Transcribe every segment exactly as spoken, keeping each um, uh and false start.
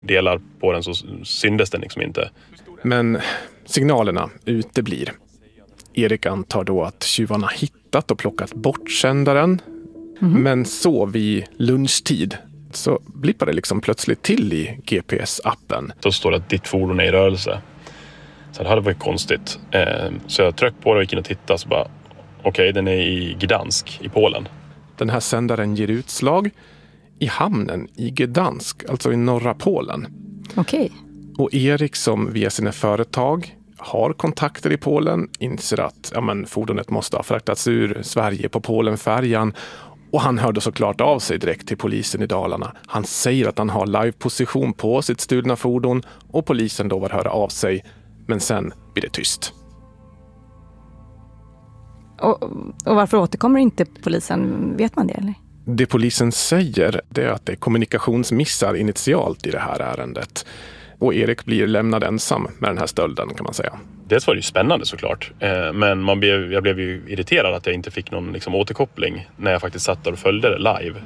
delar på den så syndes den liksom inte. Men signalerna uteblir. Erik antar då att tjuvarna hittat och plockat bort sändaren. Mm-hmm. Men så vid lunchtid så blippar det liksom plötsligt till i G P S-appen. Så står det att ditt fordon är i rörelse. Så det hade varit konstigt. Så jag tryckte på det och gick in och tittade så bara okej, okay, den är i Gdansk i Polen. Den här sändaren ger utslag i hamnen i Gdansk, alltså i norra Polen. Okej. Okay. Och Erik som via sina företag har kontakter i Polen inser att ja, men, fordonet måste ha fraktats ur Sverige på Polenfärjan. Och han hörde såklart av sig direkt till polisen i Dalarna. Han säger att han har live-position på sitt stulna fordon och polisen lovar höra av sig. Men sen blir det tyst. Och, och varför återkommer inte polisen? Vet man det eller? Det polisen säger det är att det är kommunikationsmissar initialt i det här ärendet. Och Erik blir lämnad ensam med den här stölden kan man säga. Dels var det ju spännande såklart. Men man blev, jag blev ju irriterad att jag inte fick någon liksom, återkoppling när jag faktiskt satt där och följde det live.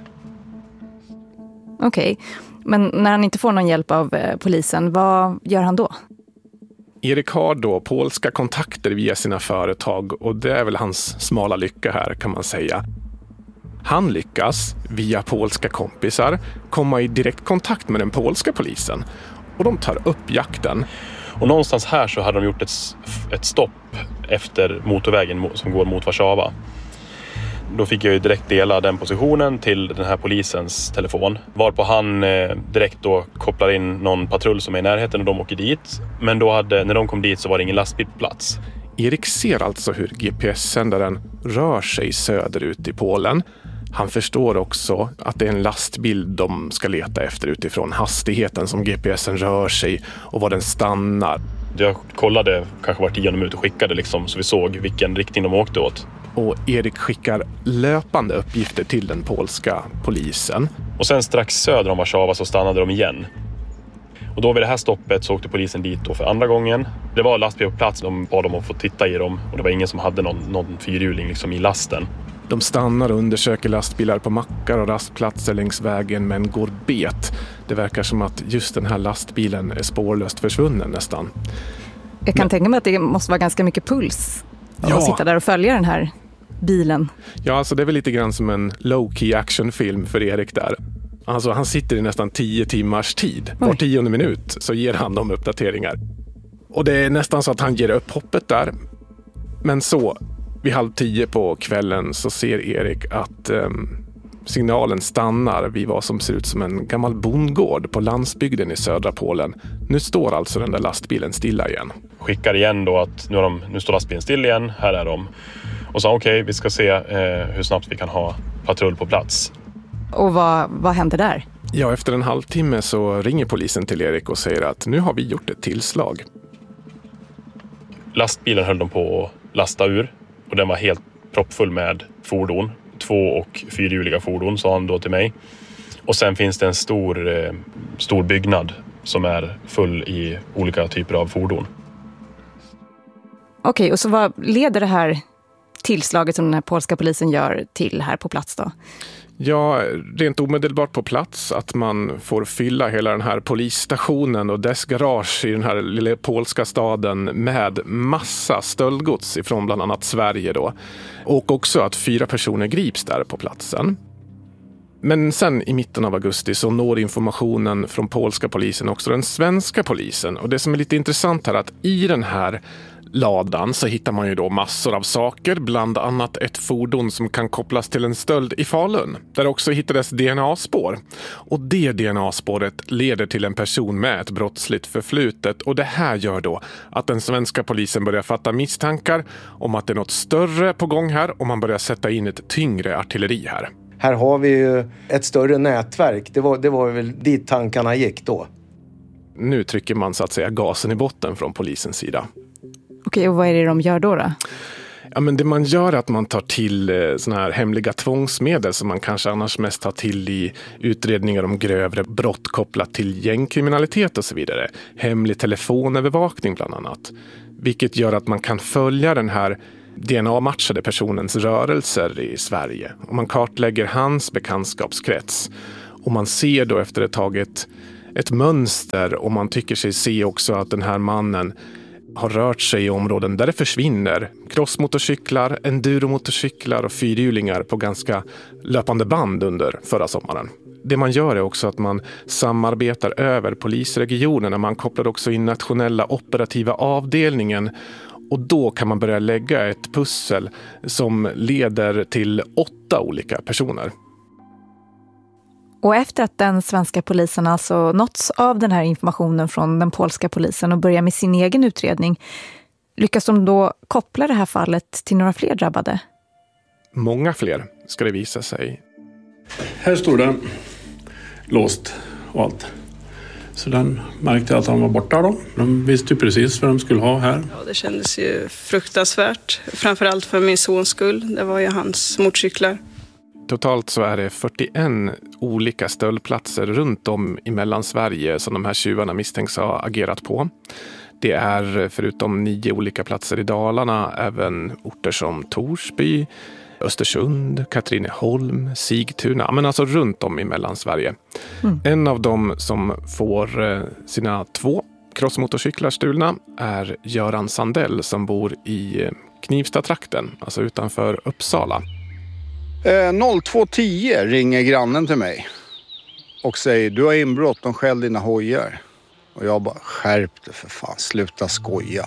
Okej, okay. Men när han inte får någon hjälp av eh, polisen, vad gör han då? Erik har då polska kontakter via sina företag och det är väl hans smala lycka här kan man säga. Han lyckas via polska kompisar komma i direkt kontakt med den polska polisen och de tar upp jakten. Och någonstans här så hade de gjort ett, ett stopp efter motorvägen som går mot Warszawa. Då fick jag ju direkt dela den positionen till den här polisens telefon. Varpå han eh, direkt då kopplar in någon patrull som är i närheten och de åker dit. Men då hade, när de kom dit så var det ingen lastbil på plats. Erik ser alltså hur G P S-sändaren rör sig söderut i Polen. Han förstår också att det är en lastbil de ska leta efter utifrån hastigheten som G P S'en rör sig och var den stannar. Jag kollade kanske var tionde minut och skickade liksom så vi såg vilken riktning de åkte åt. Och Erik skickar löpande uppgifter till den polska polisen. Och sen strax söder om Warszawa så stannade de igen. Och då vid det här stoppet så åkte polisen dit då för andra gången. Det var lastbil på plats, de bad dem att få titta i dem. Och det var ingen som hade någon, någon fyrhjuling liksom i lasten. De stannar och undersöker lastbilar på mackar och rastplatser längs vägen men går bet. Det verkar som att just den här lastbilen är spårlöst försvunnen nästan. Jag kan men... tänka mig att det måste vara ganska mycket puls ja. Att sitta där och följa den här bilen. Ja, alltså det är väl lite grann som en low-key actionfilm för Erik där. Alltså han sitter i nästan tio timmars tid. Var Oj. tionde minut så ger han dem uppdateringar. Och det är nästan så att han ger upp hoppet där. Men så, vid halv tio på kvällen så ser Erik att um, signalen stannar vid vad som ser ut som en gammal bondgård på landsbygden i södra Polen. Nu står alltså den där lastbilen stilla igen. Skickar igen då att nu, är de, nu står lastbilen still igen, här är de. Och sa okej, okay, vi ska se eh, hur snabbt vi kan ha patrull på plats. Och vad, vad händer där? Ja, efter en halvtimme så ringer polisen till Erik och säger att nu har vi gjort ett tillslag. Lastbilen höll de på att lasta ur och den var helt proppfull med fordon. Två- och fyrhjuliga fordon, sa han då till mig. Och sen finns det en stor, eh, stor byggnad som är full i olika typer av fordon. Okej, okay, och så vad leder det här tillslaget som den här polska polisen gör till här på plats då? Ja, rent omedelbart på plats att man får fylla hela den här polisstationen och dess garage i den här lilla polska staden med massa stöldgods ifrån bland annat Sverige då. Och också att fyra personer grips där på platsen. Men sen i mitten av augusti så når informationen från polska polisen också den svenska polisen. Och det som är lite intressant här är att i den här ladan så hittar man ju då massor av saker, bland annat ett fordon som kan kopplas till en stöld i Falun, där också hittades D N A-spår. Och det D N A-spåret leder till en person med ett brottsligt förflutet och det här gör då att den svenska polisen börjar fatta misstankar om att det är något större på gång här och man börjar sätta in ett tyngre artilleri här. Här har vi ju ett större nätverk, det var, det var väl dit tankarna gick då. Nu trycker man så att säga gasen i botten från polisens sida. Okej, och vad är det de gör då då? Ja, men det man gör är att man tar till eh, såna här hemliga tvångsmedel som man kanske annars mest tar till i utredningar om grövre brott kopplat till gängkriminalitet och så vidare. Hemlig telefonövervakning bland annat. Vilket gör att man kan följa den här D N A-matchade personens rörelser i Sverige. Och man kartlägger hans bekantskapskrets. Och man ser då efter ett taget ett mönster och man tycker sig se också att den här mannen har rört sig i områden där det försvinner crossmotorcyklar, enduromotorcyklar och fyrhjulingar på ganska löpande band under förra sommaren. Det man gör är också att man samarbetar över polisregionerna. Man kopplar också in nationella operativa avdelningen och då kan man börja lägga ett pussel som leder till åtta olika personer. Och efter att den svenska polisen alltså nåtts av den här informationen från den polska polisen och börjar med sin egen utredning, lyckas de då koppla det här fallet till några fler drabbade? Många fler ska det visa sig. Här står den låst och allt. Så den märkte att han var borta då. De visste ju precis vad de skulle ha här. Ja, det kändes ju fruktansvärt. Framförallt för min sons skull. Det var ju hans motorcyklar. Totalt så är det fyrtioen olika stöldplatser runt om i Mellansverige som de här tjuvarna misstänks ha agerat på. Det är förutom nio olika platser i Dalarna även orter som Torsby, Östersund, Katrineholm, Sigtuna, men alltså runt om i Mellansverige. Mm. En av dem som får sina två crossmotorcyklar stulna är Göran Sandell som bor i Knivsta-trakten, alltså utanför Uppsala. noll två tio ringer grannen till mig och säger du har inbrott, de skäll dina hojar. Och jag bara skärp dig för fan, sluta skoja.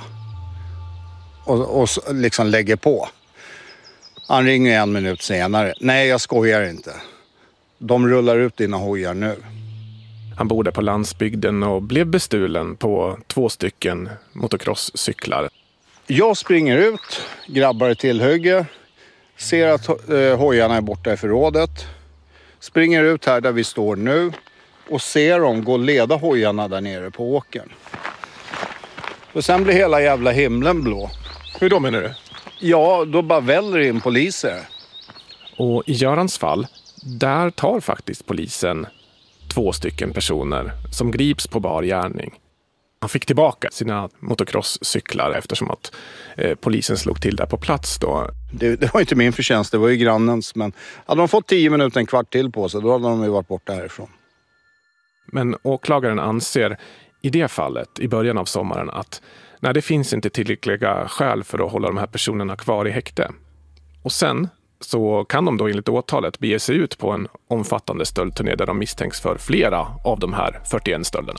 Och, och liksom lägger på. Han ringer en minut senare. Nej, jag skojar inte. De rullar ut dina hojar nu. Han bodde på landsbygden och blev bestulen på två stycken motocrosscyklar. Jag springer ut, grabbar till höger. Ser att eh, hojarna är borta i förrådet. Springer ut här där vi står nu. Och ser dem gå och leda hojarna där nere på åkern. Och sen blir hela jävla himlen blå. Hur då menar du? Ja, då bara väller in poliser. Och i Görans fall, där tar faktiskt polisen två stycken personer som grips på bar gärning. Han fick tillbaka sina motocrosscyklar eftersom att eh, polisen slog till där på plats då. Det, det var inte min förtjänst, det var ju grannens. Men hade de fått tio minuter, en kvart till på sig, då hade de ju varit borta härifrån. Men åklagaren anser i det fallet, i början av sommaren, att nej, det finns inte tillräckliga skäl för att hålla de här personerna kvar i häkte. Och sen så kan de då enligt åtalet bege sig ut på en omfattande stöldturné där de misstänks för flera av de här fyrtioen stölderna.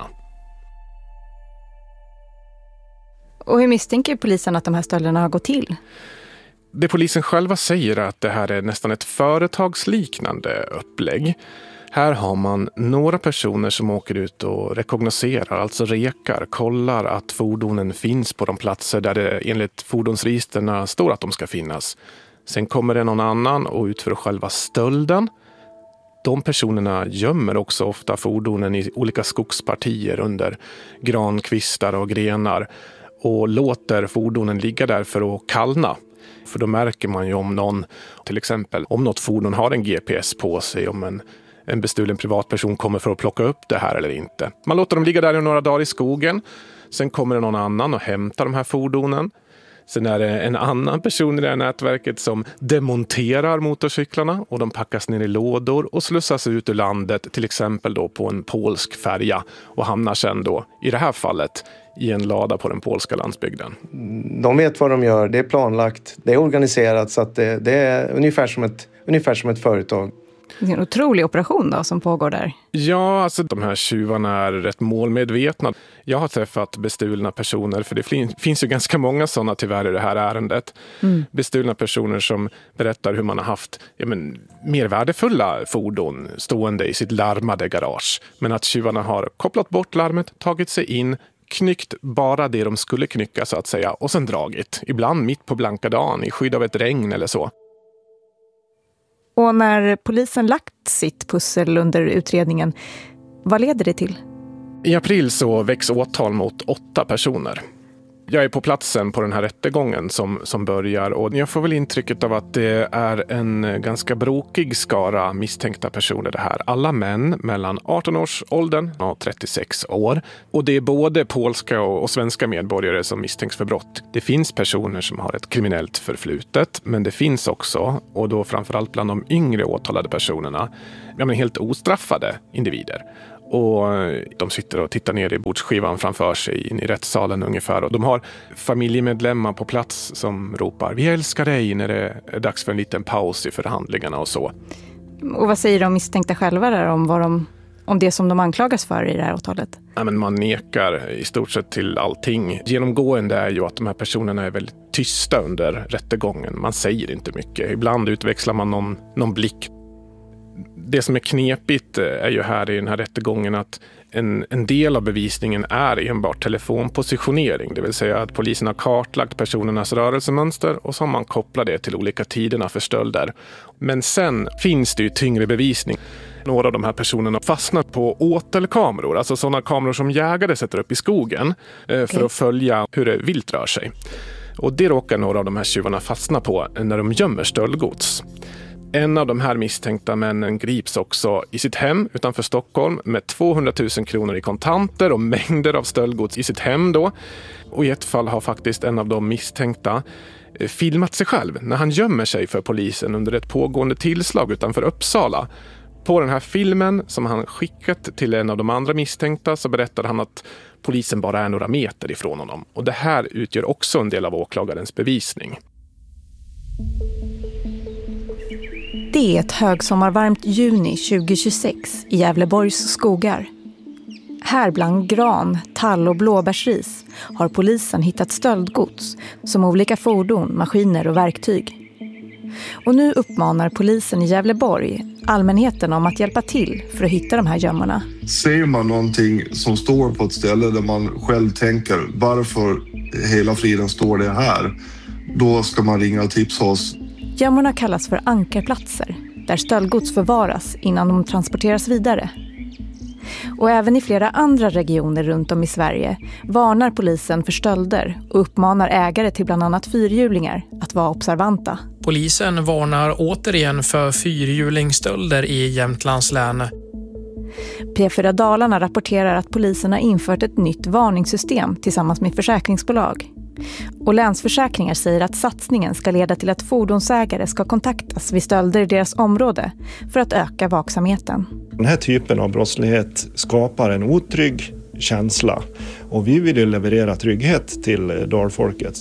Och hur misstänker polisen att de här stölderna har gått till? Det polisen själva säger är att det här är nästan ett företagsliknande upplägg. Här har man några personer som åker ut och rekognoserar, alltså rekar, kollar att fordonen finns på de platser där det enligt fordonsregisterna står att de ska finnas. Sen kommer det någon annan och utför själva stölden. De personerna gömmer också ofta fordonen i olika skogspartier under grankvistar och grenar och låter fordonen ligga där för att kallna. För då märker man ju om någon, till exempel om något fordon har en G P S på sig, om en en bestulen privatperson kommer för att plocka upp det här eller inte. Man låter dem ligga där i några dagar i skogen. Sen kommer det någon annan och hämtar de här fordonen. Sen är det en annan person i det här nätverket som demonterar motorcyklarna och de packas ner i lådor och slussas ut ur landet, till exempel då på en polsk färja och hamnar sen då, i det här fallet, i en lada på den polska landsbygden. De vet vad de gör, det är planlagt, det är organiserat så att det, det är ungefär som ett, ungefär som ett företag. Det är en otrolig operation då som pågår där. Ja, alltså de här tjuvarna är rätt målmedvetna. Jag har träffat bestulna personer, för det finns ju ganska många sådana tyvärr i det här ärendet. Mm. Bestulna personer som berättar hur man har haft ja, men, mer värdefulla fordon stående i sitt larmade garage. Men att tjuvarna har kopplat bort larmet, tagit sig in, knyckt bara det de skulle knycka så att säga och sen dragit. Ibland mitt på blanka dagen i skydd av ett regn eller så. Och när polisen lagt sitt pussel under utredningen, vad leder det till? I april så väcks åtal mot åtta personer. Jag är på platsen på den här rättegången som, som börjar och jag får väl intrycket av att det är en ganska brokig skara misstänkta personer det här. Alla män mellan arton års åldern och trettiosex år. Och det är både polska och, och svenska medborgare som misstänks för brott. Det finns personer som har ett kriminellt förflutet, men det finns också, och då framförallt bland de yngre åtalade personerna, ja, men helt ostraffade individer. Och de sitter och tittar ner i bordsskivan framför sig in i rättssalen ungefär. Och de har familjemedlemmar på plats som ropar vi älskar dig när det är dags för en liten paus i förhandlingarna och så. Och vad säger de misstänkta själva där om, vad de, om det som de anklagas för i det här åtalet? Ja, men man nekar i stort sett till allting. Genomgående är ju att de här personerna är väldigt tysta under rättegången. Man säger inte mycket. Ibland utväxlar man någon, någon blick. Det som är knepigt är ju här i den här rättegången att en, en del av bevisningen är enbart telefonpositionering. Det vill säga att polisen har kartlagt personernas rörelsemönster och så har man kopplat det till olika tiderna för stölder. Men sen finns det ju tyngre bevisning. Några av de här personerna har fastnat på åtelkameror, alltså sådana kameror som jägare sätter upp i skogen eh, för okay. att följa hur det vilt rör sig. Och det råkar några av de här tjuvarna fastna på när de gömmer stöldgods. En av de här misstänkta männen grips också i sitt hem utanför Stockholm med tvåhundratusen kronor i kontanter och mängder av stöldgods i sitt hem då. Och i ett fall har faktiskt en av de misstänkta filmat sig själv när han gömmer sig för polisen under ett pågående tillslag utanför Uppsala. På den här filmen som han skickat till en av de andra misstänkta så berättar han att polisen bara är några meter ifrån honom. Och det här utgör också en del av åklagarens bevisning. Det är ett högsommarvarmt juni tjugohundratjugosex i Gävleborgs skogar. Här bland gran, tall och blåbärsris har polisen hittat stöldgods som olika fordon, maskiner och verktyg. Och nu uppmanar polisen i Gävleborg allmänheten om att hjälpa till för att hitta de här gömmorna. Ser man någonting som står på ett ställe där man själv tänker varför hela friden står det här, då ska man ringa och tipsa oss. Gömmorna kallas för ankarplatser, där stöldgods förvaras innan de transporteras vidare. Och även i flera andra regioner runt om i Sverige varnar polisen för stölder och uppmanar ägare till bland annat fyrhjulingar att vara observanta. Polisen varnar återigen för fyrhjulingstölder i Jämtlands län. P fyra Dalarna rapporterar att polisen har infört ett nytt varningssystem tillsammans med försäkringsbolag. Och Länsförsäkringar säger att satsningen ska leda till att fordonsägare ska kontaktas vid stölder i deras område för att öka vaksamheten. Den här typen av brottslighet skapar en otrygg känsla och vi vill ju leverera trygghet till dalfolket.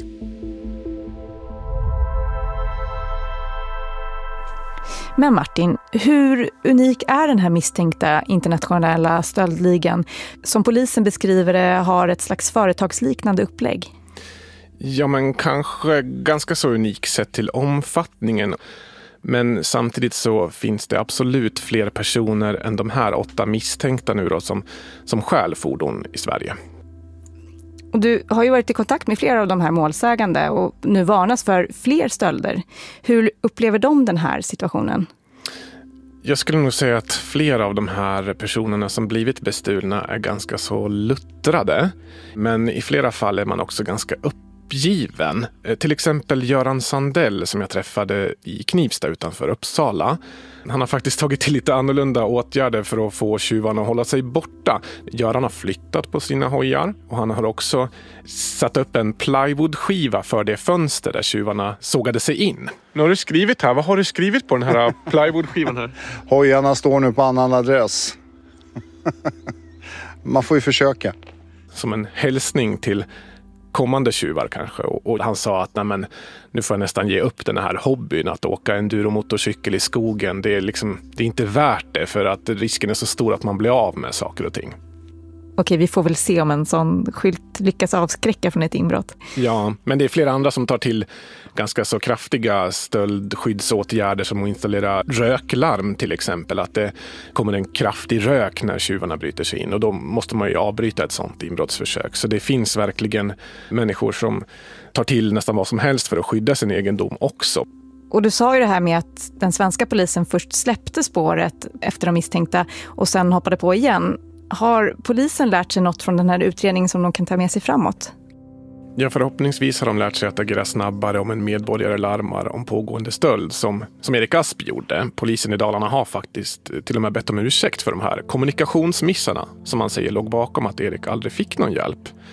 Men Martin, hur unik är den här misstänkta internationella stöldligan som polisen beskriver det har ett slags företagsliknande upplägg? Ja, men kanske ganska så unik sett till omfattningen. Men samtidigt så finns det absolut fler personer än de här åtta misstänkta nu då som, som stjäl fordon i Sverige. Och du har ju varit i kontakt med flera av de här målsägande och nu varnas för fler stölder. Hur upplever de den här situationen? Jag skulle nog säga att flera av de här personerna som blivit bestulna är ganska så luttrade. Men i flera fall är man också ganska uppgiven. Till exempel Göran Sandell som jag träffade i Knivsta utanför Uppsala. Han har faktiskt tagit till lite annorlunda åtgärder för att få tjuvarna att hålla sig borta. Göran har flyttat på sina hojar och han har också satt upp en plywoodskiva för det fönster där tjuvarna sågade sig in. Nu har du skrivit här. Vad har du skrivit på den här plywoodskivan här? Hojarna står nu på annan adress. Man får ju försöka. Som en hälsning till kommande tjuvar kanske. Och, och han sa att nej men, nu får jag nästan ge upp den här hobbyn att åka enduromotorcykel i skogen. Det är, liksom, det är inte värt det för att risken är så stor att man blir av med saker och ting. Okej, vi får väl se om en sån skylt lyckas avskräcka från ett inbrott. Ja, men det är flera andra som tar till ganska så kraftiga stöldskyddsåtgärder som att installera röklarm till exempel. Att det kommer en kraftig rök när tjuvarna bryter sig in och då måste man ju avbryta ett sånt inbrottsförsök. Så det finns verkligen människor som tar till nästan vad som helst för att skydda sin egendom också. Och du sa ju det här med att den svenska polisen först släppte spåret efter de misstänkta och sen hoppade på igen. Har polisen lärt sig något från den här utredningen som de kan ta med sig framåt? Ja, förhoppningsvis har de lärt sig att agera snabbare om en medborgare larmar om pågående stöld som, som Erik Asp gjorde. Polisen i Dalarna har faktiskt till och med bett om ursäkt för de här kommunikationsmissarna som man säger låg bakom att Erik aldrig fick någon hjälp.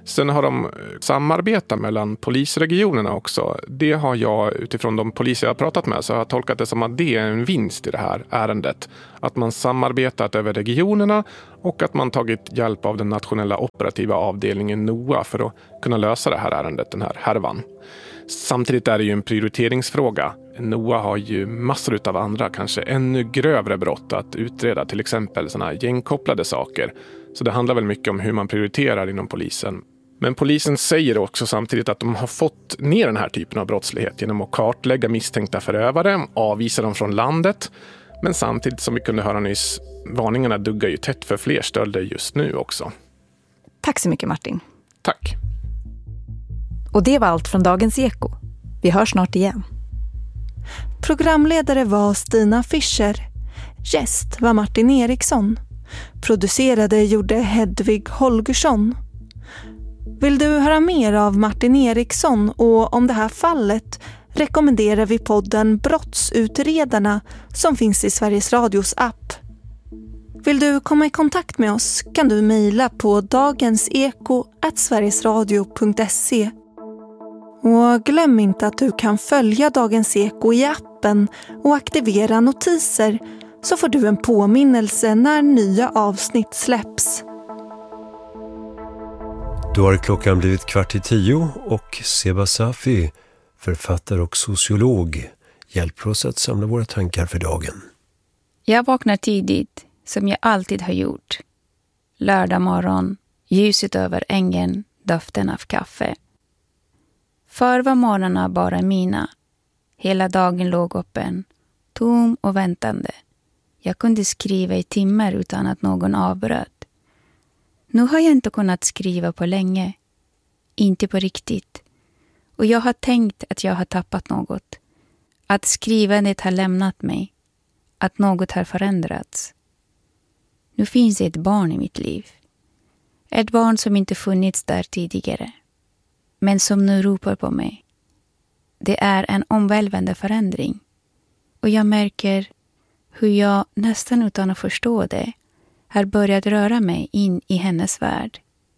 Sen har de samarbetat mellan polisregionerna också. Det har jag utifrån de poliser jag har pratat med så har jag tolkat det som att det är en vinst i det här ärendet. Att man samarbetat över regionerna och att man tagit hjälp av den nationella operativa avdelningen NOA för att kunna lösa det här ärendet, den här härvan. Samtidigt är det ju en prioriteringsfråga. NOA har ju massor av andra, kanske ännu grövre brott att utreda, till exempel sådana här gängkopplade saker. Så det handlar väl mycket om hur man prioriterar inom polisen. Men polisen säger också samtidigt att de har fått ner den här typen av brottslighet genom att kartlägga misstänkta förövare, avvisa dem från landet. Men samtidigt, som vi kunde höra nyss, varningarna duggar ju tätt för fler stölder just nu också. Tack så mycket, Martin. Tack. Och det var allt från Dagens Eko. Vi hörs snart igen. Programledare var Stina Fischer. Gäst var Martin Eriksson. Producerade gjorde Hedvig Holgersson. Vill du höra mer av Martin Eriksson och om det här fallet rekommenderar vi podden Brottsutredarna som finns i Sveriges Radios app. Vill du komma i kontakt med oss kan du mejla på dagenseko at sverigesradio punkt se. Och glöm inte att du kan följa Dagens Eko i appen och aktivera notiser så får du en påminnelse när nya avsnitt släpps. Då har klockan blivit kvart i tio och Seba Safi, författare och sociolog, hjälper oss att samla våra tankar för dagen. Jag vaknar tidigt, som jag alltid har gjort. Lördag morgon, ljuset över ängen, doften av kaffe. Förr var morgnarna bara mina. Hela dagen låg öppen, tom och väntande. Jag kunde skriva i timmar utan att någon avbröt. Nu har jag inte kunnat skriva på länge. Inte på riktigt. Och jag har tänkt att jag har tappat något. Att skrivandet har lämnat mig. Att något har förändrats. Nu finns det ett barn i mitt liv. Ett barn som inte funnits där tidigare. Men som nu ropar på mig. Det är en omvälvande förändring. Och jag märker hur jag nästan utan att förstå det har börjat röra mig in i hennes värld.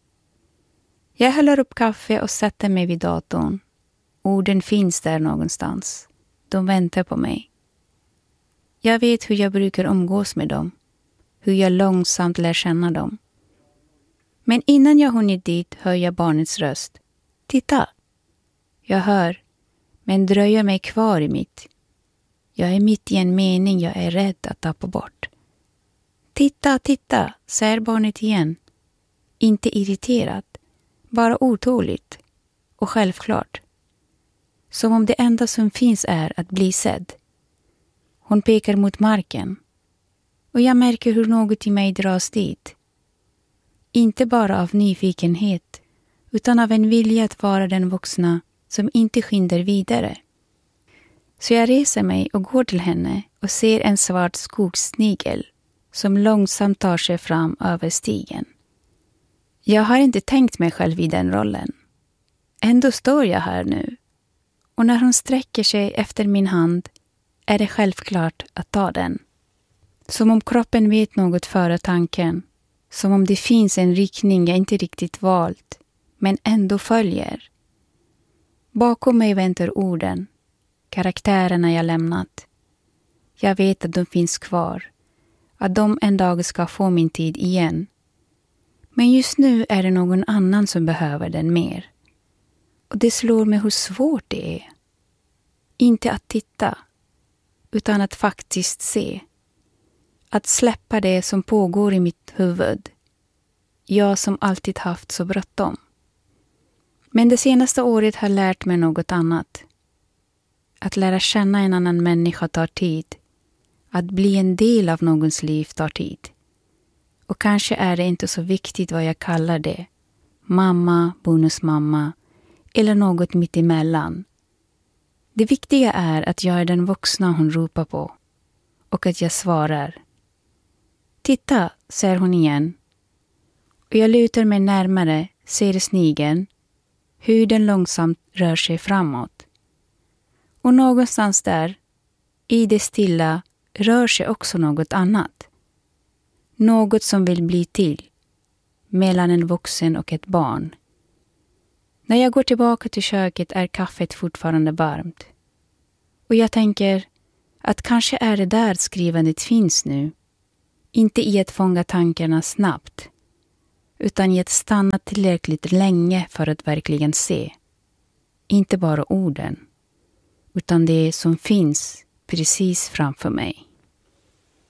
Jag häller upp kaffe och sätter mig vid datorn. Orden finns där någonstans. De väntar på mig. Jag vet hur jag brukar umgås med dem. Hur jag långsamt lär känna dem. Men innan jag hunnit dit hör jag barnets röst. Titta! Jag hör, men dröjer mig kvar i mitt. Jag är mitt i en mening jag är rädd att tappa bort. Titta, titta, säger barnet igen. Inte irriterat, bara otåligt och självklart. Som om det enda som finns är att bli sedd. Hon pekar mot marken. Och jag märker hur något i mig dras dit. Inte bara av nyfikenhet, utan av en vilja att vara den vuxna som inte skyndar vidare. Så jag reser mig och går till henne och ser en svart skogssnigel som långsamt tar sig fram över stigen. Jag har inte tänkt mig själv i den rollen. Ändå står jag här nu. Och när hon sträcker sig efter min hand är det självklart att ta den. Som om kroppen vet något före tanken. Som om det finns en riktning jag inte riktigt valt, men ändå följer. Bakom mig väntar orden, karaktärerna jag lämnat. Jag vet att de finns kvar, att de en dag ska få min tid igen. Men just nu är det någon annan som behöver den mer. Och det slår mig hur svårt det är. Inte att titta, utan att faktiskt se. Att släppa det som pågår i mitt huvud. Jag som alltid haft så bråttom. Men det senaste året har lärt mig något annat. Att lära känna en annan människa tar tid. Att bli en del av någons liv tar tid. Och kanske är det inte så viktigt vad jag kallar det. Mamma, bonusmamma eller något mitt emellan. Det viktiga är att jag är den vuxna hon ropar på. Och att jag svarar. Titta, säger hon igen. Och jag lutar mig närmare, ser snigeln. Hur den långsamt rör sig framåt. Och någonstans där, i det stilla, rör sig också något annat. Något som vill bli till. Mellan en vuxen och ett barn. När jag går tillbaka till köket är kaffet fortfarande varmt. Och jag tänker att kanske är det där skrivandet finns nu. Inte i att fånga tankarna snabbt, utan i att stanna tillräckligt länge för att verkligen se. Inte bara orden, utan det som finns precis framför mig.